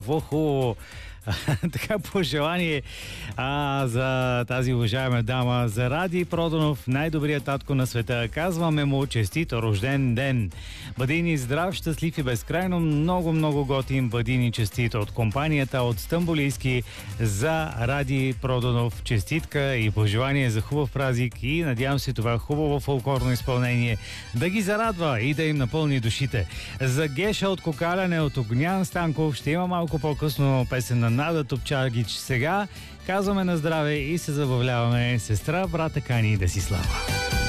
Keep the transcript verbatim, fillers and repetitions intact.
Хубаво така пожелание а, за тази уважаема дама, за Ради Проданов, най-добрият татко на света. Казваме му честито рожден ден. Бъди ни здрав, щастлив и безкрайно много, много готин. Бъди ни честито от компанията от Стамбулийски за Ради Проданов. Честитка и пожелание за хубав празник и надявам се това хубаво фолклорно изпълнение да ги зарадва и да им напълни душите. За Геша от Кокаляне от Огнян Станков ще има малко по-късно песен на Нада Топчагич. Сега казваме на здраве и се забавляваме. Сестра, брата кани да си слава.